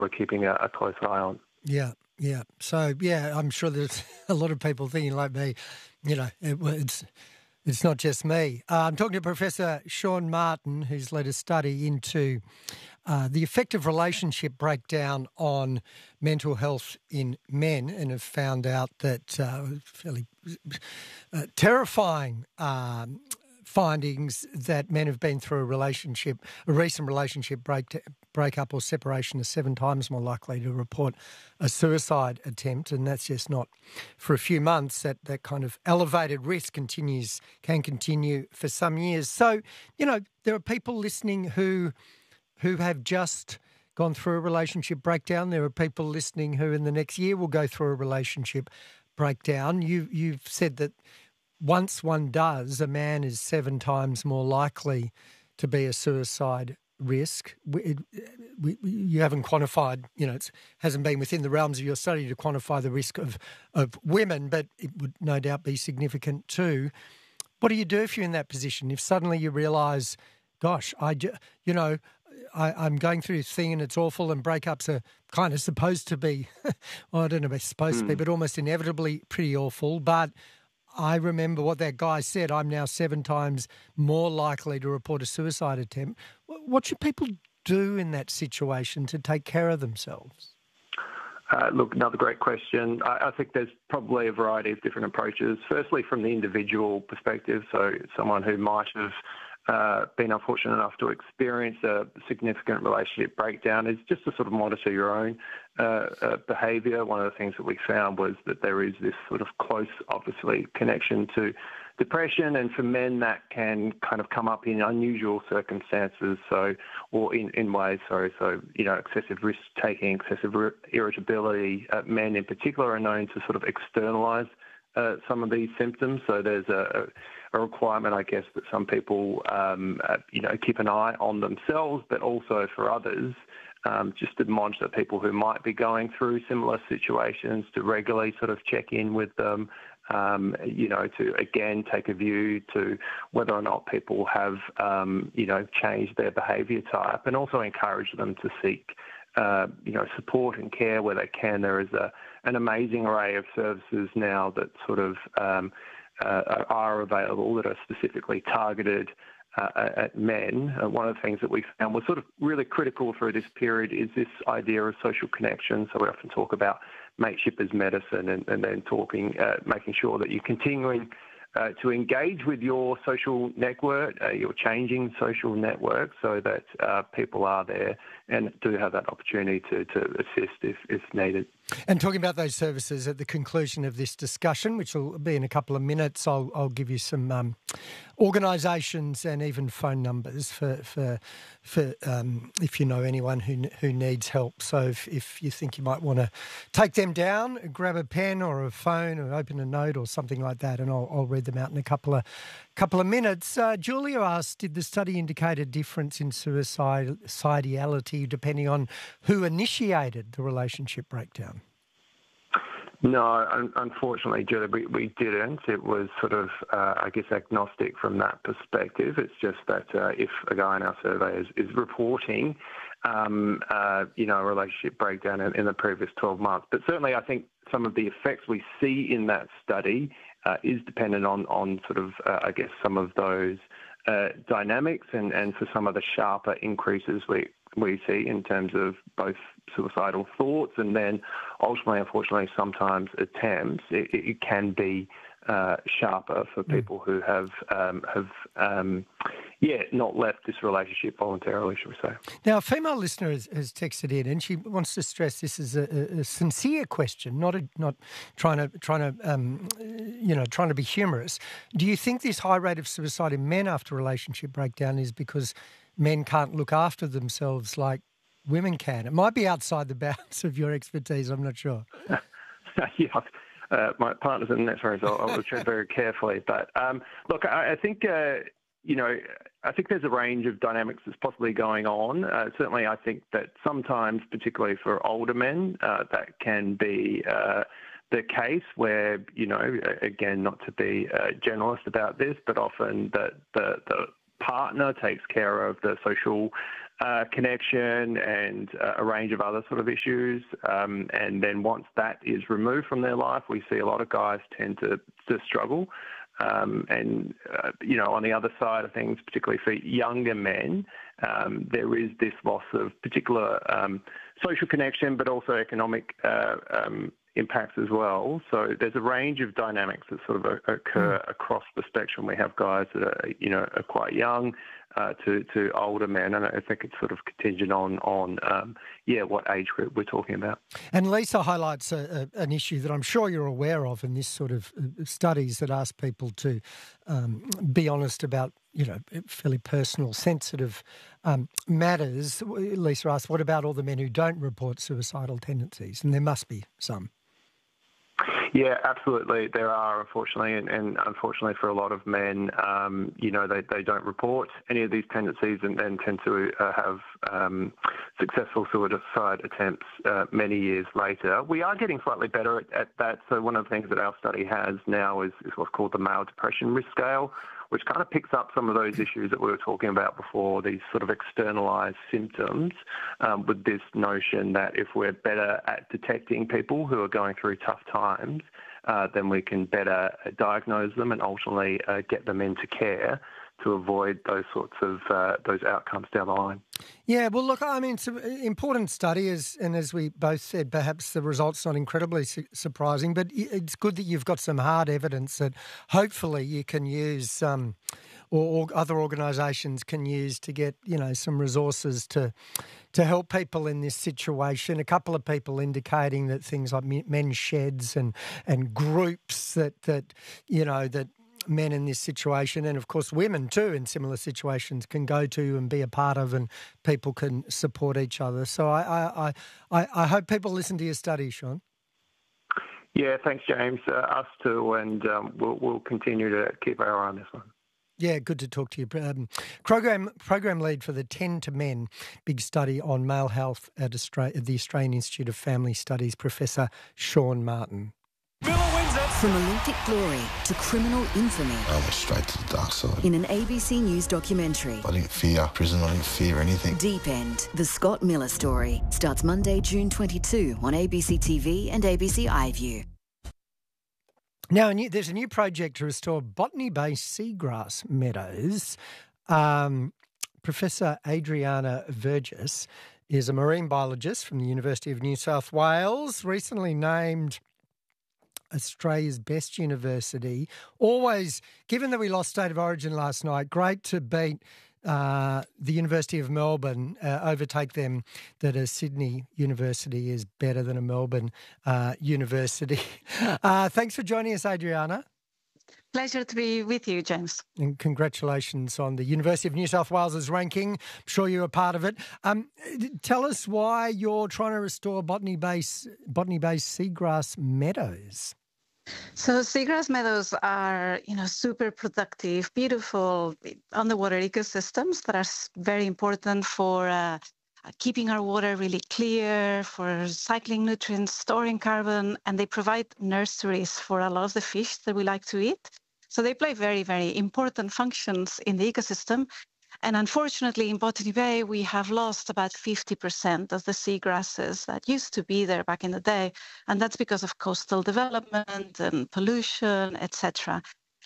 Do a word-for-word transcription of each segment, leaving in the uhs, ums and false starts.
we're keeping a, a close eye on. Yeah, yeah. So, yeah, I'm sure there's a lot of people thinking like me, you know, it, it's it's not just me. Uh, I'm talking to Professor Sean Martin, who's led a study into uh, the effect of relationship breakdown on mental health in men, and have found out that uh, fairly uh, terrifying um, findings that men have been through a relationship, a recent relationship break breakup or separation are seven times more likely to report a suicide attempt, and that's just not for a few months. That that kind of elevated risk continues, can continue for some years. So, you know, there are people listening who who have just gone through a relationship breakdown. There are people listening who in the next year will go through a relationship breakdown. You you've said that once one does, a man is seven times more likely to be a suicide risk. It, we, you haven't quantified, you know, it hasn't been within the realms of your study to quantify the risk of, of women, but it would no doubt be significant too. What do you do if you're in that position? If suddenly you realise, gosh, I, you know, I, I'm going through this thing and it's awful, and breakups are kind of supposed to be, well, I don't know if it's supposed mm. to be, but almost inevitably pretty awful, but I remember what that guy said. I'm now seven times more likely to report a suicide attempt. What should people do in that situation to take care of themselves? Uh, look, another great question. I, I think there's probably a variety of different approaches. Firstly, from the individual perspective, so someone who might have uh, been unfortunate enough to experience a significant relationship breakdown is just to sort of monitor your own uh, uh, behaviour. One of the things that we found was that there is this sort of close, obviously, connection to depression, and for men that can kind of come up in unusual circumstances, so or in, in ways, sorry, so, you know, excessive risk-taking, excessive irritability. Uh, men in particular are known to sort of externalise uh, some of these symptoms, so there's a, a requirement, I guess, that some people, um, uh, you know, keep an eye on themselves, but also for others, um, just to monitor people who might be going through similar situations, to regularly sort of check in with them, Um, you know, to again take a view to whether or not people have, um, you know, changed their behaviour type, and also encourage them to seek, uh, you know, support and care where they can. There is a, an amazing array of services now that sort of um, uh, are available that are specifically targeted Uh, at men. Uh, one of the things that we found was sort of really critical through this period is this idea of social connection. So we often talk about mateship as medicine, and, and then talking, uh, making sure that you're continuing uh, to engage with your social network, uh, your changing social network, so that uh, people are there and do have that opportunity to, to assist if, if needed. And talking about those services at the conclusion of this discussion, which will be in a couple of minutes, I'll, I'll give you some um, organisations and even phone numbers for for, for um, if you know anyone who who needs help. So if, if you think you might want to take them down, grab a pen or a phone or open a note or something like that, and I'll, I'll read them out in a couple of couple of minutes. Uh, Julia asked, did the study indicate a difference in suicide, suicidality depending on who initiated the relationship breakdown? No, un- unfortunately, Julia, we, we didn't. It was sort of, uh, I guess, agnostic from that perspective. It's just that uh, if a guy in our survey is, is reporting, um, uh, you know, a relationship breakdown in, in the previous twelve months. But certainly I think some of the effects we see in that study uh, is dependent on, on sort of, uh, I guess, some of those uh, dynamics, and, and for some of the sharper increases we we see in terms of both suicidal thoughts and then ultimately, unfortunately, sometimes attempts, it, it can be uh, sharper for people who have, um, have um, yeah, not left this relationship voluntarily, shall we say. Now, a female listener has, has texted in, and she wants to stress this is a, a sincere question, not a, not trying to trying to um, you know trying to be humorous. Do you think this high rate of suicide in men after relationship breakdown is because men can't look after themselves like women can? It might be outside the bounds of your expertise. I'm not sure. yeah. Uh, my partner's in that, sorry, so I'll, I'll tread very carefully. But um, look, I, I think, uh, you know, I think there's a range of dynamics that's possibly going on. Uh, certainly, I think that sometimes, particularly for older men, uh, that can be uh, the case where, you know, again, not to be uh, generalist about this, but often the, the, the partner takes care of the social uh, connection and uh, a range of other sort of issues. Um, and then once that is removed from their life, we see a lot of guys tend to, to struggle. Um, and, uh, you know, on the other side of things, particularly for younger men, um, there is this loss of particular um, social connection, but also economic uh, um, impacts as well. So there's a range of dynamics that sort of occur mm. across the spectrum. We have guys that are, you know, are quite young uh, to, to older men, and I think it's sort of contingent on, on um, yeah, what age group we're talking about. And Lisa highlights a, a, an issue that I'm sure you're aware of in this sort of studies that ask people to um, be honest about, you know, fairly personal, sensitive um, matters. Lisa asked, what about all the men who don't report suicidal tendencies? And there must be some. Yeah, absolutely. There are, unfortunately, and, and unfortunately for a lot of men, um, you know, they, they don't report any of these tendencies and then tend to uh, have um, successful suicide attempts uh, many years later. We are getting slightly better at, at that. So one of the things that our study has now is, is what's called the Male Depression Risk Scale, which kind of picks up some of those issues that we were talking about before, these sort of externalised symptoms, um, with this notion that if we're better at detecting people who are going through tough times, uh, then we can better diagnose them and ultimately uh, get them into care to avoid those sorts of uh, those outcomes down the line. Yeah, well, look, I mean, it's an important study, as, and as we both said, perhaps the result's not incredibly su- surprising, but it's good that you've got some hard evidence that hopefully you can use, um, or, or other organisations can use to get, you know, some resources to to help people in this situation. A couple of people indicating that things like men's sheds and and groups that that you know that. men in this situation, and of course women too in similar situations, can go to and be a part of, and people can support each other. So I I, I, I hope people listen to your study, Sean. Yeah, thanks, James. Uh, us too, and um, we'll, we'll continue to keep our eye on this one. Yeah, good to talk to you. Um, program program lead for the ten to Men big study on male health at, Australia, at the Australian Institute of Family Studies, Professor Sean Martin. From Olympic glory to criminal infamy. I went straight to the dark side. In an A B C News documentary. I didn't fear prison, I didn't fear anything. Deep End, the Scott Miller story, starts Monday, June twenty-second on A B C T V and A B C iView. Now, a new, there's a new project to restore botany-based seagrass meadows. Um, Professor Adriana Vergis is a marine biologist from the University of New South Wales, recently named Australia's best university. Always, given that we lost State of Origin last night, great to beat uh, the University of Melbourne, uh, overtake them, that a Sydney university is better than a Melbourne uh, university. Uh, thanks for joining us, Adriana. Pleasure to be with you, James. And congratulations on the University of New South Wales's ranking. I'm sure you're a part of it. Um, tell us why you're trying to restore botany-based, botany-based seagrass meadows. So seagrass meadows are, you know, super productive, beautiful underwater ecosystems that are very important for uh, keeping our water really clear, for cycling nutrients, storing carbon, and they provide nurseries for a lot of the fish that we like to eat. So they play very, very important functions in the ecosystem. And unfortunately, in Botany Bay, we have lost about fifty percent of the seagrasses that used to be there back in the day. And that's because of coastal development and pollution, et cetera.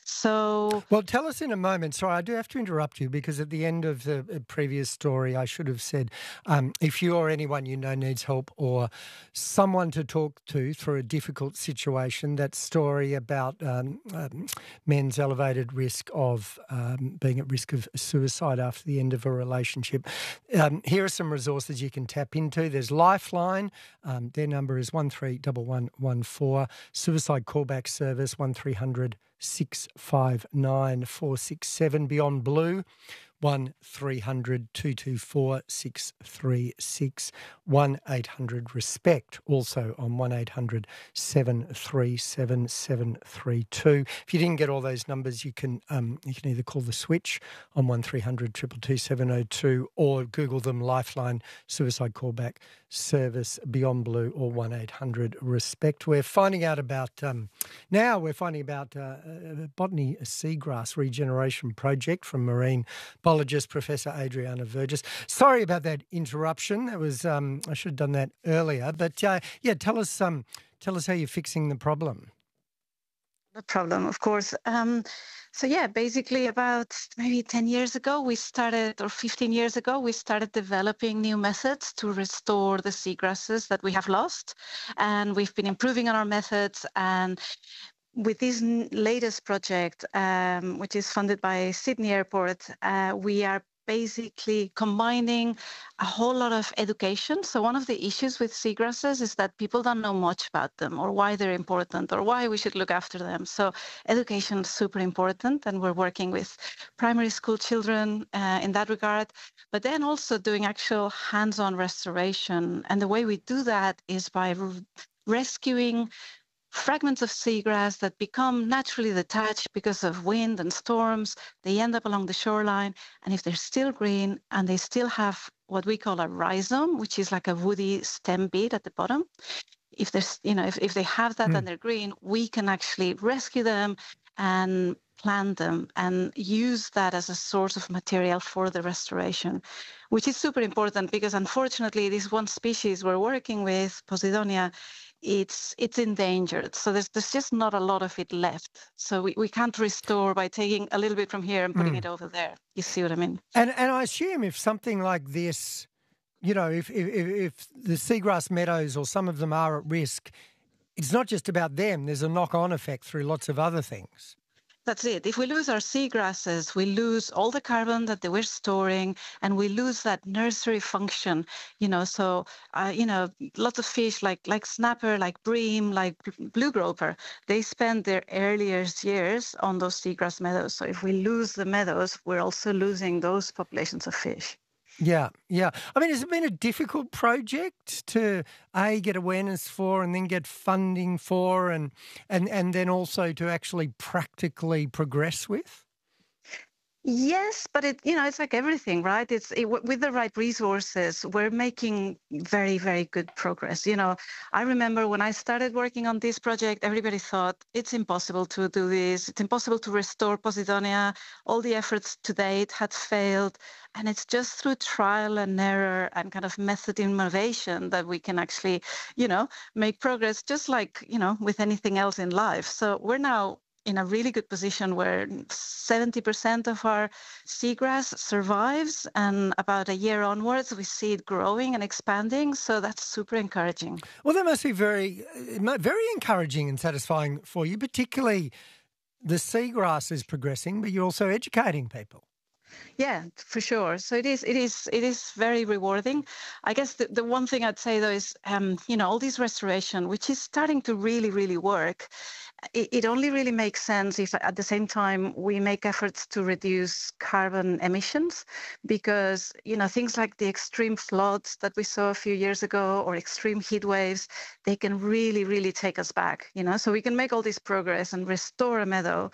So, well, tell us in a moment. Sorry, I do have to interrupt you because at the end of the previous story, I should have said, um, if you or anyone you know needs help or someone to talk to through a difficult situation, that story about um, um, men's elevated risk of um, being at risk of suicide after the end of a relationship. Um, here are some resources you can tap into. There's Lifeline. Um, their number is one three one one one four. Suicide Callback Service, one three hundred six five nine four six seven. Beyond Blue, one three hundred two two four six three six. one eight hundred RESPECT, also on one eight hundred seven three seven seven three two. If you didn't get all those numbers, you can um, you can either call the switch on one three hundred two two two seven oh two or Google them, Lifeline Suicide Callback Service, Beyond Blue, or one eight hundred RESPECT. We're finding out about, um, now we're finding about uh, a botany a seagrass regeneration project from marine biology biologist, Professor Adriana Vergis. Sorry about that interruption. That was um, I should have done that earlier. But uh, yeah, tell us um, tell us how you're fixing the problem. The problem, of course. Um, so yeah, basically about maybe ten years ago, we started, or fifteen years ago, we started developing new methods to restore the seagrasses that we have lost. And we've been improving on our methods. And with this latest project, um, which is funded by Sydney Airport, uh, we are basically combining a whole lot of education. So one of the issues with seagrasses is that people don't know much about them, or why they're important, or why we should look after them. So education is super important, and we're working with primary school children uh, in that regard, but then also doing actual hands-on restoration. And the way we do that is by re- rescuing fragments of seagrass that become naturally detached because of wind and storms. They end up along the shoreline, and if they're still green and they still have what we call a rhizome, which is like a woody stem bit at the bottom, if there's, you know, if, if they have that mm. and they're green, we can actually rescue them and plant them and use that as a source of material for the restoration, which is super important because unfortunately this one species we're working with, Posidonia, it's it's endangered. So there's there's just not a lot of it left. So we, we can't restore by taking a little bit from here and putting mm. it over there. You see what I mean? And and I assume if something like this, you know, if, if if the seagrass meadows or some of them are at risk, it's not just about them. There's a knock-on effect through lots of other things. That's it. If we lose our seagrasses, we lose all the carbon that they were storing, and we lose that nursery function. You know, so uh, you know, lots of fish like like snapper, like bream, like blue grouper, they spend their earliest years on those seagrass meadows. So if we lose the meadows, we're also losing those populations of fish. Yeah, yeah. I mean, has it been a difficult project to, A, get awareness for and then get funding for and and, and then also to actually practically progress with? Yes, but it, you know, it's like everything, right? It's it, with the right resources, we're making very, very good progress. You know, I remember when I started working on this project, everybody thought it's impossible to do this. It's impossible to restore Posidonia. All the efforts to date had failed. And it's just through trial and error and kind of method innovation that we can actually, you know, make progress, just like, you know, with anything else in life. So we're now in a really good position where seventy percent of our seagrass survives, and about a year onwards, we see it growing and expanding. So that's super encouraging. Well, that must be very, very encouraging and satisfying for you, particularly the seagrass is progressing, but you're also educating people. Yeah, for sure. So it is, it is, it is very rewarding. I guess the, the one thing I'd say though is, um, you know, all this restoration, which is starting to really, really work. It, it only really makes sense if at the same time we make efforts to reduce carbon emissions, because, you know, things like the extreme floods that we saw a few years ago or extreme heat waves, they can really, really take us back, you know, so we can make all this progress and restore a meadow,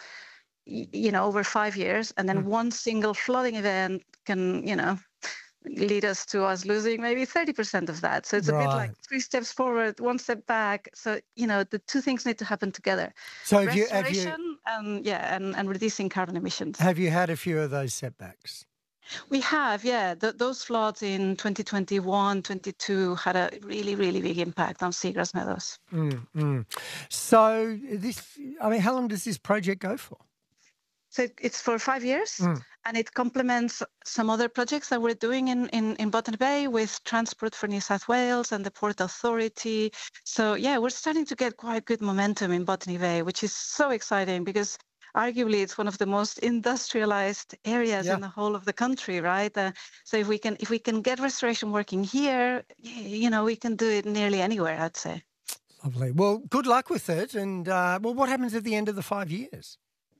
you know, over five years, and then mm. one single flooding event can, you know, lead us to us losing maybe thirty percent of that. So it's a right. bit like three steps forward, one step back. So, you know, the two things need to happen together. So have you, have you, and yeah, and, and reducing carbon emissions. Have you had a few of those setbacks? We have, yeah. The, those floods in twenty twenty-one, twenty-two had a really, really big impact on seagrass meadows. Mm, mm. So this, I mean, how long does this project go for? So it's for five years, mm. and it complements some other projects that we're doing in, in, in Botany Bay with Transport for New South Wales and the Port Authority. So, yeah, we're starting to get quite good momentum in Botany Bay, which is so exciting because arguably it's one of the most industrialized areas yeah. in the whole of the country, right? Uh, so if we can if we can get restoration working here, you know, we can do it nearly anywhere, I'd say. Lovely. Well, good luck with it. And, uh, well, what happens at the end of the five years?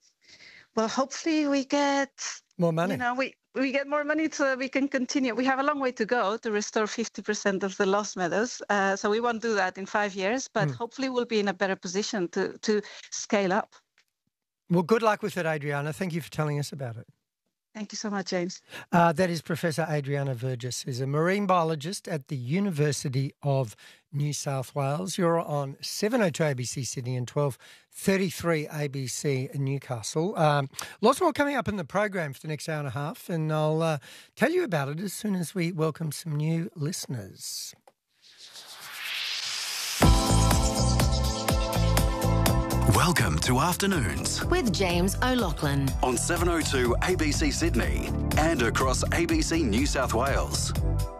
Well, hopefully we get more money. You know, we, we get more money so we can continue. We have a long way to go to restore fifty percent of the lost meadows. Uh, so we won't do that in five years, but mm. hopefully we'll be in a better position to, to scale up. Well, good luck with it, Adriana. Thank you for telling us about it. Thank you so much, James. Uh, that is Professor Adriana Vergis, who's a marine biologist at the University of New South Wales. You're on seven oh two A B C Sydney and twelve thirty-three A B C Newcastle. Um, lots more coming up in the program for the next hour and a half, and I'll uh, tell you about it as soon as we welcome some new listeners. Welcome to Afternoons With James O'Loughlin. on seven oh two A B C Sydney and across A B C New South Wales.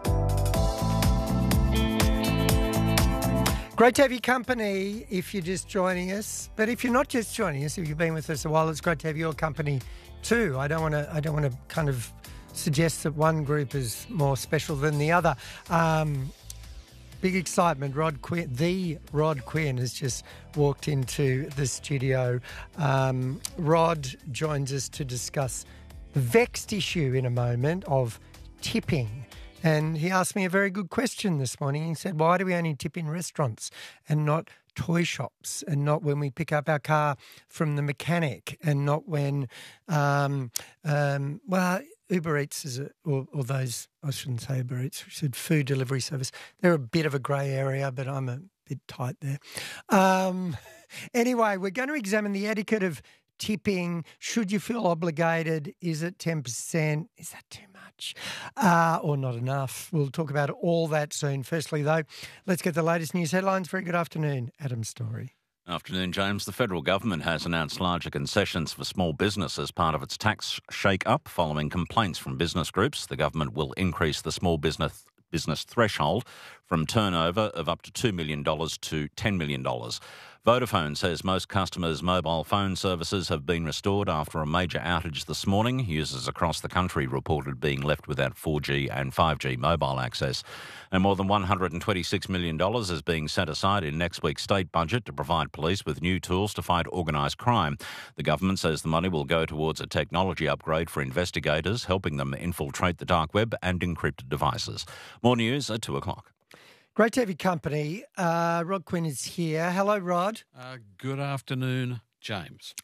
Great to have your company if you're just joining us. But if you're not just joining us, if you've been with us a while, it's great to have your company too. I don't want to I don't want to kind of suggest that one group is more special than the other. Um, big excitement. Rod Quinn, the Rod Quinn has just walked into the studio. Um, Rod joins us to discuss the vexed issue in a moment of tipping. And he asked me a very good question this morning. He said, why do we only tip in restaurants and not toy shops, and not when we pick up our car from the mechanic, and not when, um, um, well, Uber Eats is a, or, or those, I shouldn't say Uber Eats, we said food delivery service. They're a bit of a grey area, but I'm a bit tight there. Um, anyway, we're going to examine the etiquette of tipping. Should you feel obligated? Is it ten percent? Is that too much uh, or not enough? We'll talk about all that soon. Firstly, though, let's get the latest news headlines. Very good afternoon, Adam Story. Afternoon, James. The federal government has announced larger concessions for small business as part of its tax shake-up following complaints from business groups. The government will increase the small business business threshold from turnover of up to two million dollars to ten million dollars. Vodafone says most customers' mobile phone services have been restored after a major outage this morning. Users across the country reported being left without four G and five G mobile access. And more than one hundred twenty-six million dollars is being set aside in next week's state budget to provide police with new tools to fight organised crime. The government says the money will go towards a technology upgrade for investigators, helping them infiltrate the dark web and encrypted devices. More news at two o'clock. Great to have your company. Uh, Rod Quinn is here. Hello, Rod. Uh, good afternoon, James.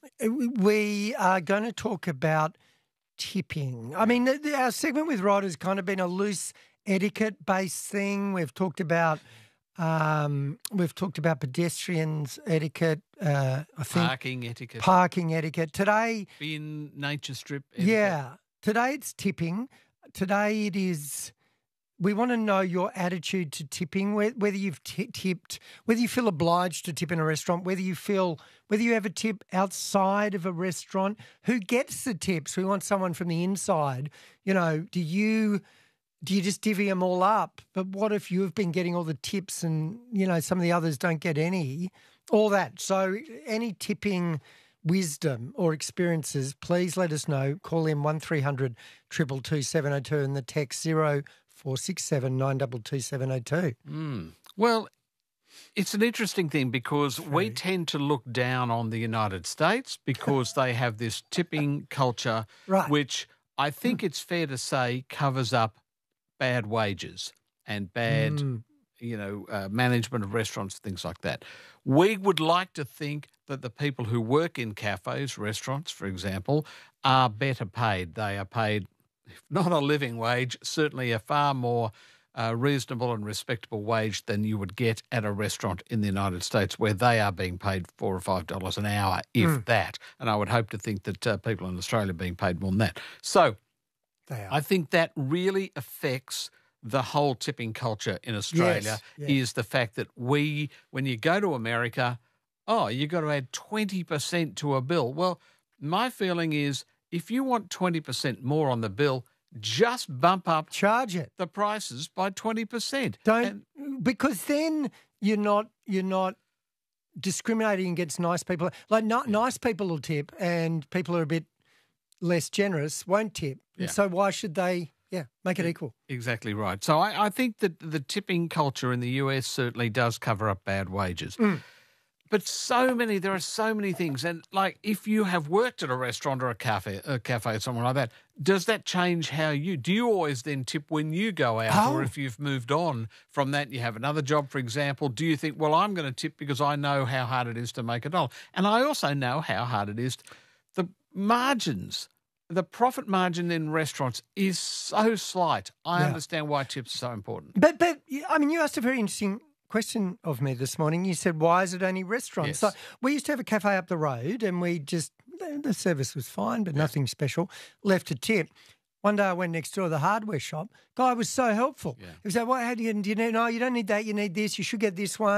We are going to talk about tipping. I mean, the, the, our segment with Rod has kind of been a loose etiquette-based thing. We've talked about um, we've talked about pedestrians etiquette. Uh, I think Parking etiquette. Parking etiquette. Today, In nature strip etiquette. yeah. Today it's tipping. Today it is. We want to know your attitude to tipping, whether you've t- tipped, whether you feel obliged to tip in a restaurant, whether you feel, whether you ever tip outside of a restaurant. Who gets the tips? We want someone from the inside. You know, do you do you just divvy them all up? But what if you've been getting all the tips and, you know, some of the others don't get any? All that. So any tipping wisdom or experiences, please let us know. Call in one three hundred two two two seven oh two and the text zero four six seven nine two two seven oh two. Mm. Well, it's an interesting thing because we tend to look down on the United States because they have this tipping culture, Right. which I think it's fair to say covers up bad wages and bad, Mm. you know, uh, management of restaurants, things like that. We would like to think that the people who work in cafes, restaurants, for example, are better paid. They are paid, if not a living wage, certainly a far more uh, reasonable and respectable wage than you would get at a restaurant in the United States, where they are being paid four or five dollars an hour, if Mm. that. And I would hope to think that uh, people in Australia are being paid more than that. So They are. I think that really affects the whole tipping culture in Australia. Yes, yes. Is the fact that we, when you go to America, oh, you've got to add twenty percent to a bill. Well, my feeling is if you want twenty percent more on the bill, just bump up Charge it. the prices by twenty percent. Don't because then you're not you're not discriminating against nice people. Like not, nice people will tip, and people who are a bit less generous won't tip. Yeah. And so why should they? Yeah, make it equal. Exactly right. So I, I think that the tipping culture in the U S certainly does cover up bad wages. Mm. But so many, there are so many things. And like if you have worked at a restaurant or a cafe, a cafe or somewhere like that, does that change how you, do you always then tip when you go out? Oh. Or if you've moved on from that, you have another job, for example, do you think, well, I'm going to tip because I know how hard it is to make a dollar. And I also know how hard it is. The margins, the profit margin in restaurants is so slight. I Yeah. understand why tips are so important. But but I mean, you asked a very interesting question of me this morning. You said, why is it only restaurants? Yes. So we used to have a cafe up the road and we just, the service was fine, but nothing special. Left a tip. One day I went next door to the hardware shop. Guy was so helpful. Yeah. He was like, "What? How do you, do you need? No, you don't need that. You need this. You should get this one."